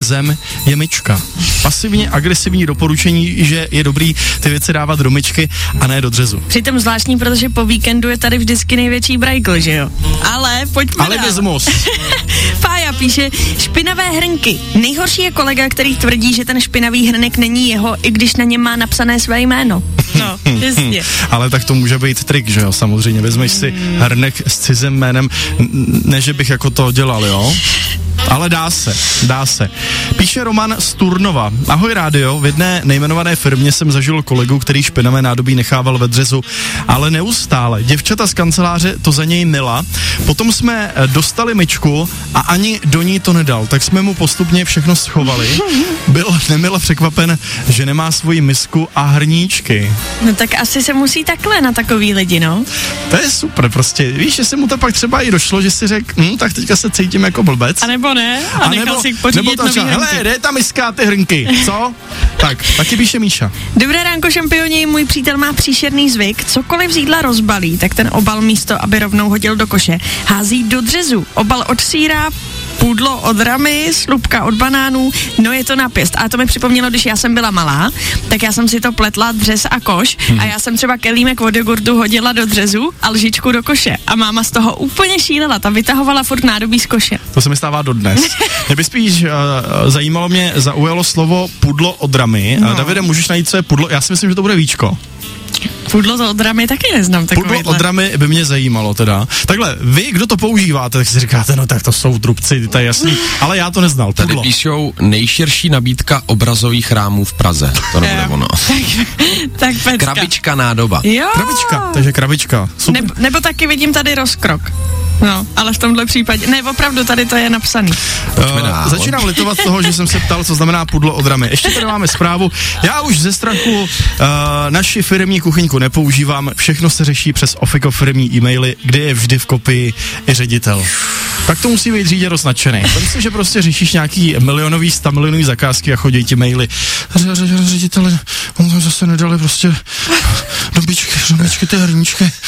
zem je myčka. Pasivně agresivní doporučení, že je dobrý ty věci dávat do myčky a ne do dřezu. Přitom zvláštní, protože po víkendu je tady vždycky největší brajkl, že jo? Ale pojďme dál. Alibismus. Fája píše, špinavé hrnky. Nejhorší je kolega, který tvrdí, že ten špinavý hrnek není jeho, i když na něm má napsané své jméno. No, jasně. Ale tak to může být trik, že jo, samozřejmě. Vezmeš si hrnek s cizím jménem, ne, že bych jako to dělal, jo? Ale dá se. Píše Roman z Turnova. Ahoj rádio, v jedné nejmenované firmě jsem zažil kolegu, který špinavé nádobí nechával ve dřezu, ale neustále. Děvčata z kanceláře to za něj mila. Potom jsme dostali myčku a ani do ní to nedal, tak jsme mu postupně všechno schovali. Byl nemile překvapen, že nemá svoji misku a hrníčky. No tak asi se musí takhle na takový lidi, no. To je super prostě. Víš, že se mu to pak třeba i došlo, že si řekl, tak teďka se cítím jako blbec. A nebo ne? A nechal si pořídit nový hrnky. Hele, kde je ta miska, ty hrnky, co? Tak, taky píše Míša. Dobré ránko, šampioni, můj přítel má příšerný zvyk, cokoliv z jídla rozbalí, tak ten obal místo, aby rovnou hodil do koše, hází do dřezu. Obal od sýra, pudlo od ramy, slupka od banánů, no je to napěst. A to mi připomnělo, když já jsem byla malá, tak já jsem si to pletla dřez a koš a já jsem třeba kelímek od jogurtu hodila do dřezu a lžičku do koše. A máma z toho úplně šílela, ta vytahovala furt nádobí z koše. To se mi stává dodnes. Mě by spíš zaujalo slovo pudlo od ramy. No. Davide, můžeš najít, co je pudlo? Já si myslím, že to bude víčko. Pudlo to od ramy taky neznám takovýhle. Pudlo od ramy by mě zajímalo teda. Takhle, vy, kdo to používáte, tak si říkáte, no tak to jsou trubci, to je jasný, ale já to neznal. Tady pudlo. píšou nejširší nabídka obrazových rámů v Praze. To nebude ono. tak pecka. Krabička nádoba. Jo. Krabička, takže krabička. Super. Nebo taky vidím tady rozkrok. No, ale v tomhle případě, ne, opravdu tady to je napsaný. Začínám litovat z toho, že jsem se ptal, co znamená pudlo od ramy. Ještě tady máme zprávu. Já už ze strachu naši firemní kuchyňku nepoužívám, všechno se řeší přes Ofiko firemní e-maily, kde je vždy v kopii i ředitel. Tak to musí být řiditel nadšený. Myslím, že prostě řešíš nějaký milionový, 100 milionový zakázky a chodí ti maily. Ředitele, on tam zase nedali prostě do myčky ty hrníčky.